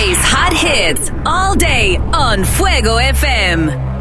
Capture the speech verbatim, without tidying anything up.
Play hot hits all day on Fuego F M.